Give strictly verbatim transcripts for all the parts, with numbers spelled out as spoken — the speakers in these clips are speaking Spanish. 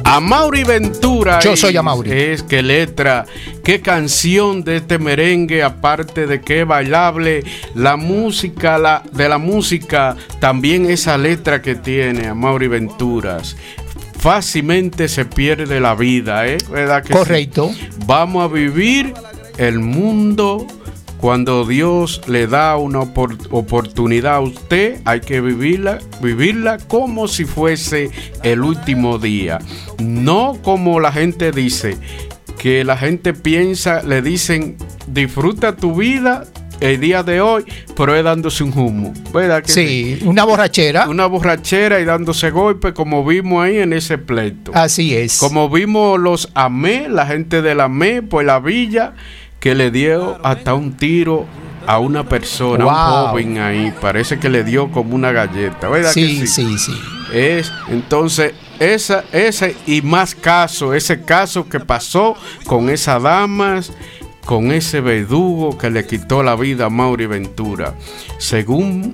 Amaury Ventura. Yo soy Amaury. Es qué letra, qué canción de este merengue, aparte de que es bailable, la música, la, de la música, también esa letra que tiene Amaury Venturas. Fácilmente se pierde la vida, ¿eh? ¿Verdad que correcto? Sí? Vamos a vivir el mundo. Cuando Dios le da una opor- oportunidad a usted, hay que vivirla, vivirla como si fuese el último día. No como la gente dice, que la gente piensa, le dicen, disfruta tu vida el día de hoy, pero es dándose un humo, ¿verdad que sí? Sí, una borrachera. Una borrachera y dándose golpes, como vimos ahí en ese pleito. Así es. Como vimos los AME, la gente de la AME, pues la villa, que le dio hasta un tiro a una persona, wow. Un joven ahí, parece que le dio como una galleta, ¿verdad? Sí, que sí, sí, sí. Es, entonces, esa, ese y más caso, ese caso que pasó con esas damas, con ese verdugo que le quitó la vida a Amaury Ventura. Según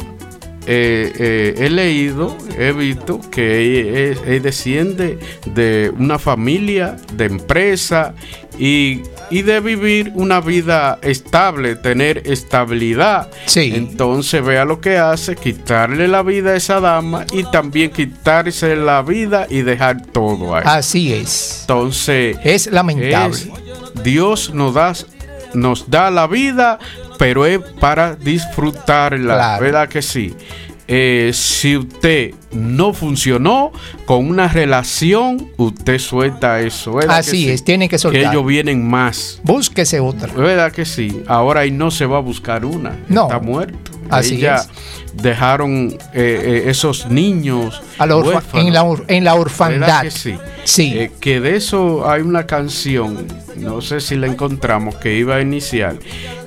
eh, eh, he leído, he visto que él, él desciende de una familia de empresa y, y de vivir una vida estable, tener estabilidad. Sí. Entonces vea lo que hace, quitarle la vida a esa dama y también quitarse la vida y dejar todo ahí. Así es. Entonces es lamentable. Es, Dios nos da, nos da la vida, pero es para disfrutarla, claro. ¿Verdad que sí? Eh, si usted no funcionó con una relación, usted suelta eso, ¿verdad? Así que es, sí? Tiene que soltar. Que ellos vienen más. Búsquese otra. ¿Verdad que sí? Ahora y no se va a buscar una. No. Está muerto. Así Ella es. Dejaron eh, eh, esos niños a la orfa- en, la or- en la orfandad. Que sí. Sí. Eh, que de eso hay una canción, no sé si la encontramos, que iba a iniciar,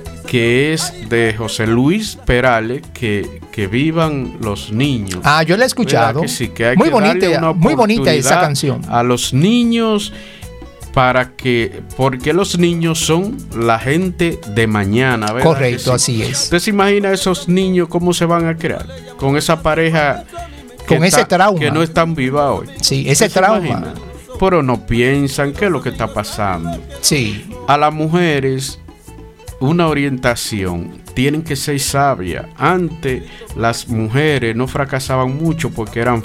que es de José Luis Perales, que, que vivan los niños. Ah, yo la he escuchado. Que sí, que hay muy que bonita, muy bonita esa canción. A los niños, para que, porque los niños son la gente de mañana, ¿verdad? Correcto, sí? Así es. Usted se imagina esos niños cómo se van a crear con esa pareja, con ese está, trauma, que no están vivas hoy. Sí, ese trauma. Pero no piensan qué es lo que está pasando. Sí. A las mujeres, una orientación, tienen que ser sabias. Antes las mujeres no fracasaban mucho porque eran,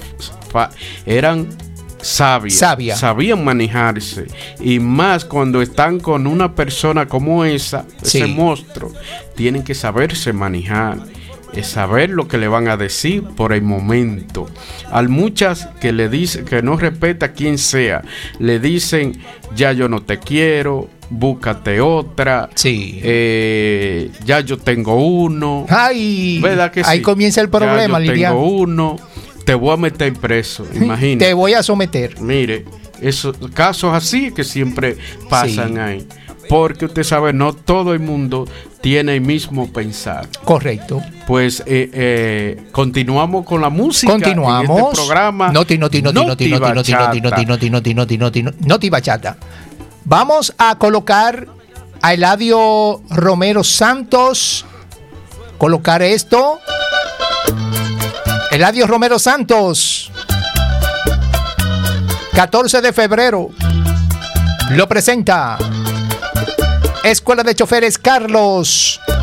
eran sabias, Sabia. sabían manejarse, y más cuando están con una persona como esa, sí. Ese monstruo, tienen que saberse manejar, es saber lo que le van a decir por el momento. A muchas que le dicen que no respeta a quien sea, le dicen ya yo no te quiero, búscate otra, sí. eh, ya yo tengo uno. Ay, ¿verdad que ahí sí? comienza el problema, ya yo Lilian. tengo uno, te voy a meter preso, imagínate. Te voy a someter. Mire, esos casos así que siempre pasan sí. ahí. Porque usted sabe, no todo el mundo tiene el mismo pensar. Correcto. Pues eh, eh, continuamos con la música. Continuamos. En este programa. Noti, noti, noti, noti, noti, noti, noti, noti, noti, noti, noti, noti, noti bachata. Vamos a colocar a Eladio Romero Santos. Colocar esto. Eladio Romero Santos. catorce de febrero. Lo presenta Escuela de Choferes Carlos.